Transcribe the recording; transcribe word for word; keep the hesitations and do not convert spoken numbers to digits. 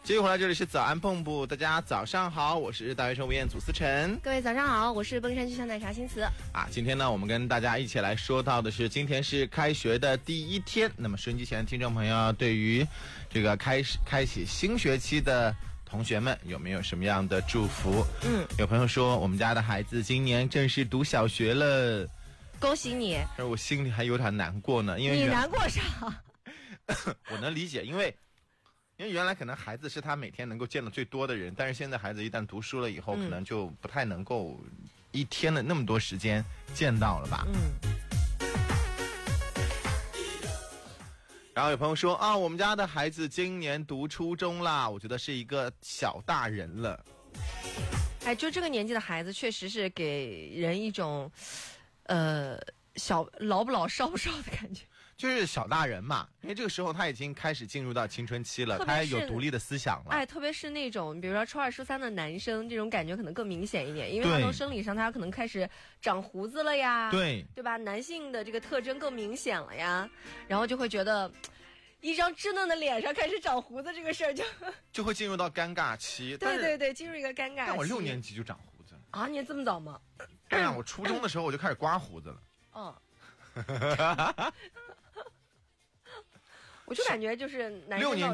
继续回来，这里是早安蹦布，大家早上好，我是大学生吴彦祖思晨。 各位早上好，我是奔山巨香奶茶新词。 啊，今天呢，我们跟大家一起来说到的是，今天是开学的第一天。那么收音机前的听众朋友，对于这个开始开启新学期的同学们，有没有什么样的祝福？ 嗯， 有朋友说，我们家的孩子今年正式读小学了， 恭喜你。 但是我心里还有点难过呢，因为你难过啥？ 我能理解，因为。因为原来可能孩子是他每天能够见的最多的人，但是现在孩子一旦读书了以后，嗯、可能就不太能够一天的那么多时间见到了吧。 嗯。 然后有朋友说啊，我们家的孩子今年读初中啦，我觉得是一个小大人了。 哎，就这个年纪的孩子，确实是给人一种，呃，小老不老少不少的感觉。 就是小大人嘛，因为这个时候他已经开始进入到青春期了，他也有独立的思想了。 哎，特别是那种比如说初二、初三的男生，这种感觉可能更明显一点，因为他从生理上他可能开始长胡子了呀， 对对吧？男性的这个特征更明显了呀，然后就会觉得一张稚嫩的脸上开始长胡子这个事儿就就会进入到尴尬期。 对对对，进入一个尴尬期。 但我六年级就长胡子啊？你这么早吗？ 对啊，我初中的时候我就开始刮胡子了。 嗯。我就感觉就是男生